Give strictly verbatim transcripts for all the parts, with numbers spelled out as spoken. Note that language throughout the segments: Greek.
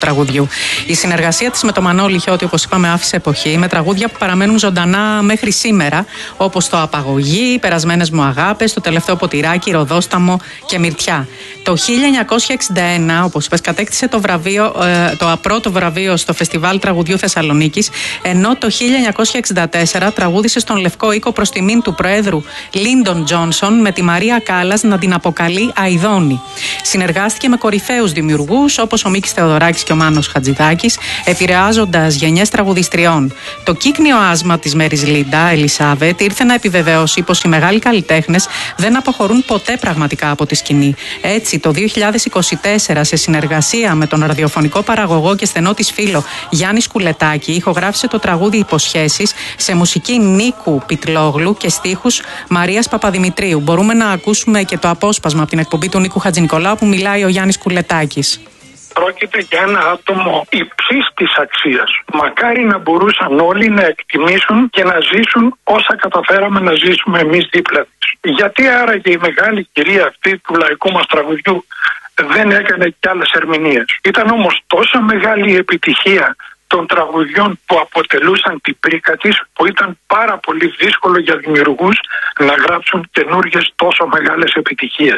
τραγουδιού. Η συνεργασία της με το Μανώλη Χιώτη, όπως είπαμε, άφησε εποχή, με τραγούδια που παραμένουν ζωντανά μέχρι σήμερα, όπως το Απαγωγή, Περασμένες μου αγάπες, το Τελευταίο ποτηράκι, Ροδόσταμο και Μυρτιά. Το χίλια εννιακόσια εξήντα ένα, όπως είπες, κατέκτησε το, βραβείο, το πρώτο βραβείο στο Φεστιβάλ Τραγουδιού Θεσσαλονίκης, ενώ το χίλια εννιακόσια εξήντα τέσσερα τραγούδισε στον Λευκό Οίκο προς τιμήν του Προέδρου Λίντον Τζόνσον, με τη Μαρία Κάλλας να την αποκαλεί Αηδόνη. Συνεργάστηκε με κορυφαίους δημιουργούς όπως ο Μίκης Θεοδωράκης και ο Μάνος Χατζηδάκης, επηρεάζοντας γενιές τραγουδιστριών. Το κύκνιο άσμα της Μέρης Λίντα, Ελισάβετ, ήρθε να επιβεβαιώσει πως οι μεγάλοι καλλιτέχνες δεν αποχωρούν ποτέ πραγματικά από τη σκηνή. Έτσι, το δύο χιλιάδες είκοσι τέσσερα, σε συνεργασία με τον ραδιοφωνικό παραγωγό και στενό της φίλο Γιάννη Σκουλετάκη, ηχογράφησε το τραγούδι Υποσχέσεις σε μουσική Νίκου Πιτλόγλου και στίχους Μαρίας Παπαδημητρίου. Μπορούμε να ακούσουμε και το απόσπασμα από την εκπομπή του Νίκου Χατζηνικολάου που μιλάει ο Γιάννης Σκουλετάκης. Πρόκειται για ένα άτομο υψής της αξίας. Μακάρι να μπορούσαν όλοι να εκτιμήσουν και να ζήσουν όσα καταφέραμε να ζήσουμε εμείς δίπλα της. Γιατί άραγε η μεγάλη κυρία αυτή του λαϊκού μας τραγουδιού δεν έκανε κι άλλες ερμηνείες? Ήταν όμως τόσο μεγάλη η επιτυχία των τραγουδιών που αποτελούσαν την πρίκα της, που ήταν πάρα πολύ δύσκολο για δημιουργούς να γράψουν καινούργιες τόσο μεγάλες επιτυχίες.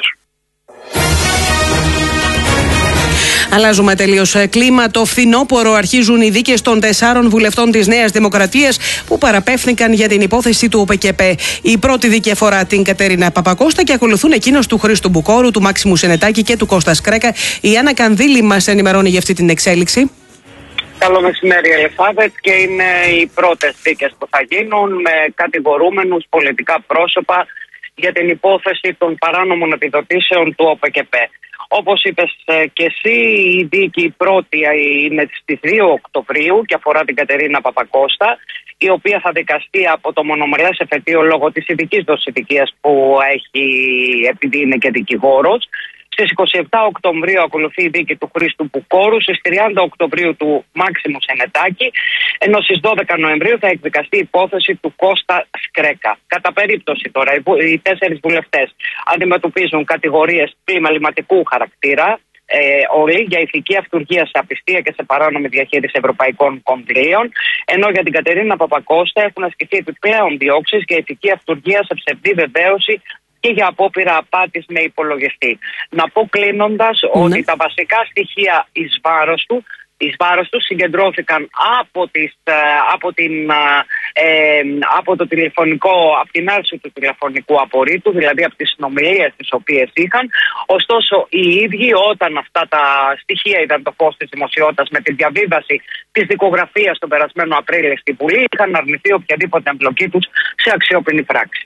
Αλλάζουμε τελείως κλίμα. Το φθινόπωρο αρχίζουν οι δίκες των τεσσάρων βουλευτών της Νέας Δημοκρατίας που παραπέφθηκαν για την υπόθεση του ΟΠΕΚΕΠΕ. Η πρώτη δίκη αφορά την Κατερίνα Παπακώστα και ακολουθούν εκείνος του Χρήστου Μπουκόρου, του Μάξιμου Σενετάκη και του Κώστα Σκρέκα. Η Άννα Κανδύλη μας ενημερώνει για αυτή την εξέλιξη. Καλό μεσημέρι, Ελισάβετ, και είναι οι πρώτες δίκες που θα γίνουν με κατηγορούμενους πολιτικά πρόσωπα για την υπόθεση των παράνομων επιδοτήσεων του ΟΠΕΚΕΠΕ. Όπως είπες και εσύ, η δίκη η πρώτη είναι στις δύο Οκτωβρίου και αφορά την Κατερίνα Παπακώστα, η οποία θα δικαστεί από το μονομερές εφετείο λόγω της ειδικής δοσητικίας που έχει, επειδή είναι και δικηγόρος. Στις είκοσι επτά Οκτωβρίου ακολουθεί η δίκη του Χρήστου Μπουκόρου, στις τριάντα Οκτωβρίου του Μάξιμου Σενετάκη, ενώ στις δώδεκα Νοεμβρίου θα εκδικαστεί η υπόθεση του Κώστα Σκρέκα. Κατά περίπτωση τώρα, οι τέσσερις βουλευτές αντιμετωπίζουν κατηγορίες πλημεληματικού χαρακτήρα, ε, όλοι για ηθική αυτουργία σε απιστία και σε παράνομη διαχείριση ευρωπαϊκών κονδυλίων, ενώ για την Κατερίνα Παπακώστα έχουν ασκηθεί επιπλέον διώξεις για ηθική αυτουργία σε ψευδή βεβαίωση και για απόπειρα απάτης με υπολογιστή. Να πω κλείνοντας ναι. ότι τα βασικά στοιχεία εις βάρος του, εις βάρος του συγκεντρώθηκαν από, τις, από, την, ε, από το τηλεφωνικό, από την άρση του τηλεφωνικού απορρίτου, δηλαδή από τις συνομιλίες τις οποίες είχαν. Ωστόσο, οι ίδιοι, όταν αυτά τα στοιχεία ήταν το φως της δημοσιότητας με τη διαβίβαση της δικογραφίας τον περασμένο Απρίλιο στη Βουλή, είχαν αρνηθεί οποιαδήποτε εμπλοκή τους σε αξιόπινη πράξη.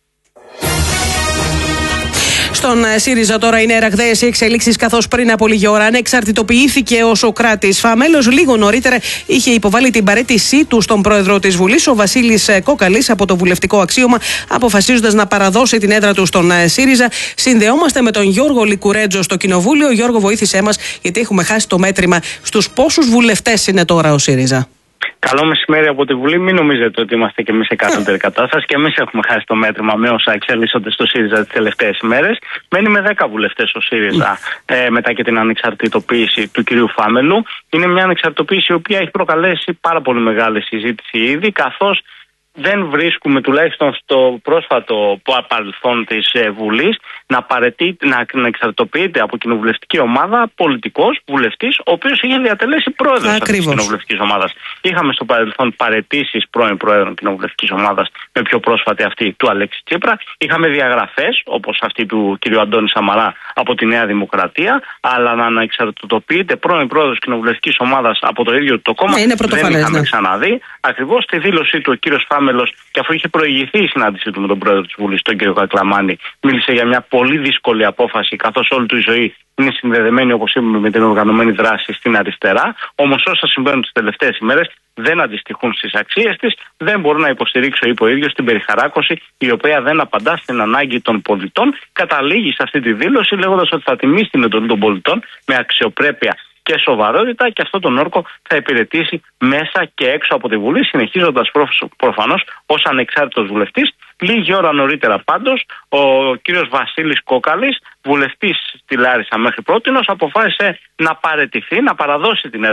Στον ΣΥΡΙΖΑ τώρα είναι ραγδαίες οι εξελίξεις, καθώς πριν από λίγη ώρα ανεξαρτητοποιήθηκε ο Σωκράτης Φαμέλος. Λίγο νωρίτερα είχε υποβάλει την παραίτησή του στον πρόεδρο της Βουλής, ο Βασίλης Κόκαλης, από το βουλευτικό αξίωμα, αποφασίζοντας να παραδώσει την έδρα του στον ΣΥΡΙΖΑ. Συνδεόμαστε με τον Γιώργο Λικουρέτζο στο Κοινοβούλιο. Γιώργο, βοήθησέ μας, γιατί έχουμε χάσει το μέτρημα στους πόσους βουλευτές είναι τώρα ο ΣΥΡΙΖΑ. Καλό μεσημέρι από τη Βουλή. Μην νομίζετε ότι είμαστε και εμείς σε καλύτερη κατάσταση. Και εμείς έχουμε χάσει το μέτρημα με όσα εξελίσσονται στο ΣΥΡΙΖΑ τις τελευταίες ημέρες. Μένει με δέκα βουλευτές ο ΣΥΡΙΖΑ ε, μετά και την ανεξαρτητοποίηση του κυρίου Φάμελου. Είναι μια ανεξαρτητοποίηση η οποία έχει προκαλέσει πάρα πολύ μεγάλη συζήτηση ήδη, καθώς δεν βρίσκουμε, τουλάχιστον στο πρόσφατο παρελθόν της Βουλής, να, παρετεί, να εξαρτητοποιείται από κοινοβουλευτική ομάδα πολιτικός βουλευτής, ο οποίος είχε διατελέσει πρόεδρος αυτής της κοινοβουλευτικής ομάδας. Είχαμε στο παρελθόν παρετήσεις πρώην πρόεδρων κοινοβουλευτικής ομάδας, με πιο πρόσφατη αυτή του Αλέξη Τσίπρα. Είχαμε διαγραφές, όπως αυτή του κ. Αντώνη Σαμαρά από τη Νέα Δημοκρατία, αλλά να ανεξαρτητοποιείται πρώην πρόεδρος κοινοβουλευτικής ομάδας από το ίδιο το κόμμα, ναι, δεν είχαμε ναι. ξαναδεί. Ακριβώς στη δήλωσή του ο κ. Φάμελος, και αφού είχε προηγηθεί η συνάντησή του με τον πρόεδρο της Βουλής, τον κ. Κακλαμάνη, μίλησε για μια πολύ δύσκολη απόφαση, καθώς όλη του η ζωή είναι συνδεδεμένη, όπως είπαμε, με την οργανωμένη δράση στην αριστερά. Όμως όσα συμβαίνουν τις τελευταίες ημέρες δεν αντιστοιχούν στις αξίες της. Δεν μπορώ να υποστηρίξω, είπε ο ίδιος, την περιχαράκωση η οποία δεν απαντά στην ανάγκη των πολιτών. Καταλήγει σε αυτή τη δήλωση λέγοντας ότι θα τιμήσει την εντολή των πολιτών με αξιοπρέπεια και σοβαρότητα, και αυτό τον όρκο θα υπηρετήσει μέσα και έξω από τη Βουλή, συνεχίζοντας προφανώς ως ανεξάρτητος βουλευτής. Λίγη ώρα νωρίτερα πάντως, ο κύριος Βασίλης Κόκαλης, βουλευτής στη Λάρισα μέχρι πρότινος, αποφάσισε να παραιτηθεί, να παραδώσει την